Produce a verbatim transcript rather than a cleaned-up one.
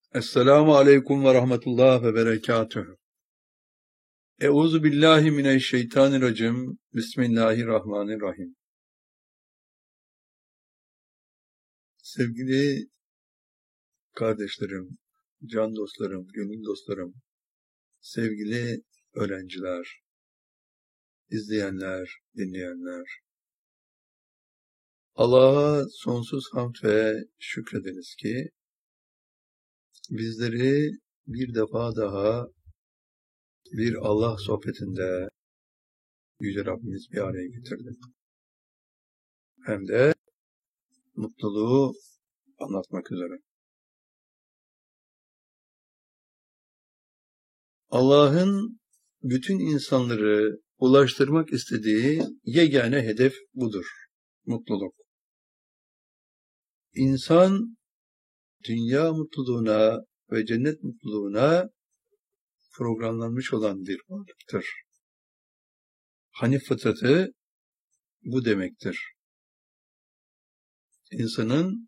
Esselamu aleyküm ve rahmetullah ve berekatühü. Euzu billahi mineşşeytanirracim. Bismillahirrahmanirrahim. Sevgili kardeşlerim, can dostlarım, gönül dostlarım, sevgili öğrenciler, izleyenler, dinleyenler, Allah'a sonsuz hamd ve şükrederiz ki bizleri bir defa daha bir Allah sohbetinde Yüce Rabbimiz bir araya getirdi. Hem de mutluluğu anlatmak üzere. Allah'ın bütün insanları ulaştırmak istediği yegane hedef budur. Mutluluk. İnsan dünya mutluluğuna ve cennet mutluluğuna programlanmış olan bir varlıktır. Hanif fıtratı bu demektir. İnsanın